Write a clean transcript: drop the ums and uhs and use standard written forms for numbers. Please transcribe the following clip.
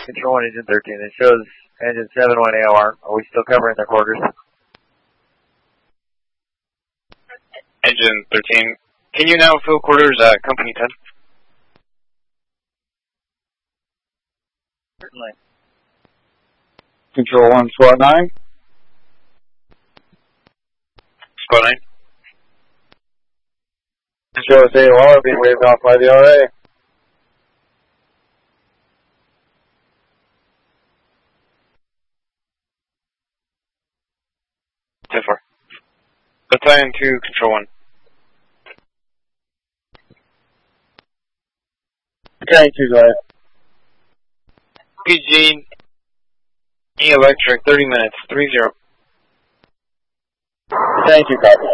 Control 1, Engine 13. It shows Engine 71 AOR. Are we still covering their quarters? Engine 13. Can you now fill quarters at Company 10? Certainly. Control 1, Squad 9. Squad 9. Show us AOR being waved off by the RA. So far. Battalion 2, Control 1. Battalion 2, go ahead. PG, E electric, 30 minutes, 3-0. Battalion 2, copy.